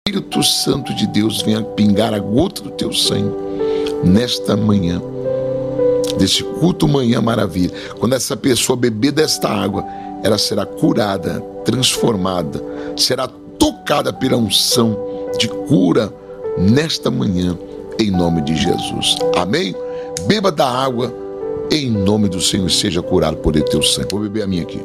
Espírito Santo de Deus venha pingar a gota do teu sangue nesta manhã, desse culto Manhã Maravilha. Quando essa pessoa beber desta água, ela será curada, transformada, será tocada pela unção de cura nesta manhã, em nome de Jesus. Amém? Beba da água em nome do Senhor e seja curado por ele teu sangue. Vou beber a minha aqui.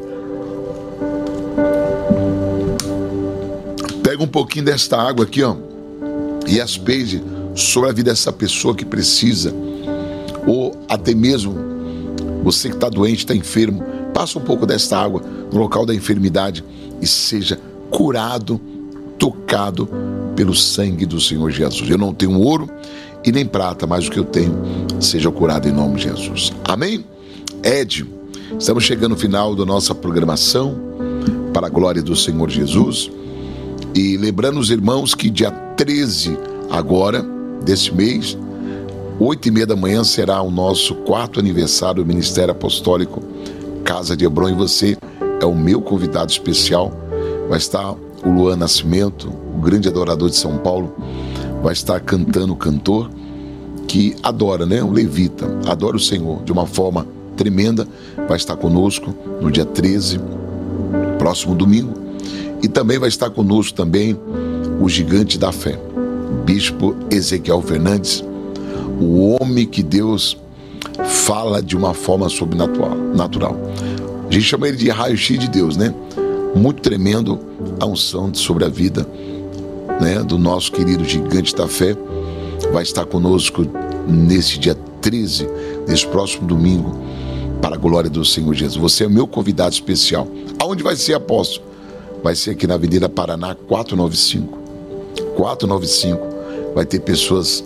Pega um pouquinho desta água aqui, ó, e aspeje sobre a vida dessa pessoa que precisa, ou até mesmo você que está doente, está enfermo. Passa um pouco desta água no local da enfermidade e seja curado, tocado pelo sangue do Senhor Jesus. Eu não tenho ouro e nem prata, mas o que eu tenho seja curado em nome de Jesus. Amém? Ed, estamos chegando no final da nossa programação, para a glória do Senhor Jesus. E lembrando os irmãos que dia 13 agora, desse mês, 8h30 da manhã, será o nosso 4º aniversário do Ministério Apostólico Casa de Hebron, e você é o meu convidado especial. Vai estar o Luan Nascimento, o grande adorador de São Paulo, vai estar cantando o cantor que adora, né? O levita, adora o Senhor de uma forma tremenda, vai estar conosco no dia 13, próximo domingo. E também vai estar conosco também o gigante da fé, Bispo Ezequiel Fernandes, o homem que Deus fala de uma forma sobrenatural. A gente chama ele de raio-x de Deus, né? Muito tremendo a unção sobre a vida, né, do nosso querido gigante da fé. Vai estar conosco nesse dia 13, nesse próximo domingo, para a glória do Senhor Jesus. Você é meu convidado especial. Aonde vai ser, apóstolo? Vai ser aqui na Avenida Paraná 495. 495. Vai ter pessoas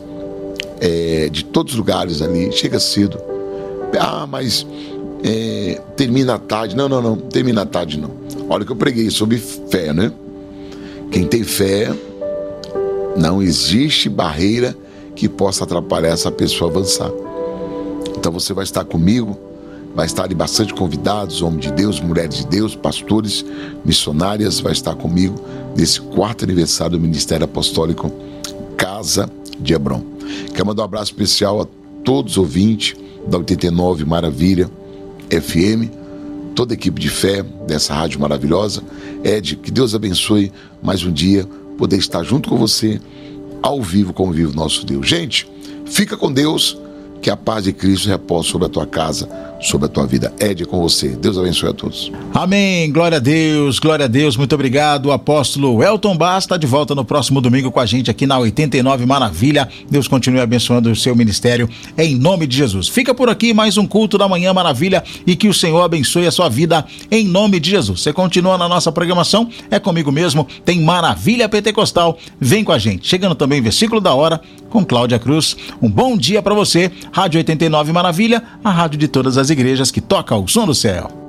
de todos os lugares ali. Chega cedo. Ah, mas termina à tarde. Não termina à tarde não. Olha que eu preguei sobre fé, né? Quem tem fé, não existe barreira que possa atrapalhar essa pessoa avançar. Então você vai estar comigo, vai estar ali bastante convidados, homens de Deus, mulheres de Deus, pastores, missionárias, vai estar comigo nesse 4º aniversário do Ministério Apostólico Casa de Hebron. Quero mandar um abraço especial a todos os ouvintes da 89 Maravilha FM, toda a equipe de fé dessa rádio maravilhosa. Ed, que Deus abençoe mais um dia, poder estar junto com você, ao vivo, como vive o nosso Deus. Gente, fica com Deus, que a paz de Cristo repousa sobre a tua casa, sobre a tua vida. Ed, é com você. Deus abençoe a todos. Amém. Glória a Deus, glória a Deus. Muito obrigado. O apóstolo Elton Bass está de volta no próximo domingo com a gente aqui na 89 Maravilha. Deus continue abençoando o seu ministério em nome de Jesus. Fica por aqui mais um culto da Manhã Maravilha e que o Senhor abençoe a sua vida em nome de Jesus. Você continua na nossa programação, é comigo mesmo, tem Maravilha Pentecostal. Vem com a gente. Chegando também versículo da hora com Cláudia Cruz. Um bom dia para você. Rádio 89 Maravilha, a rádio de todas as igrejas que toca o som do céu.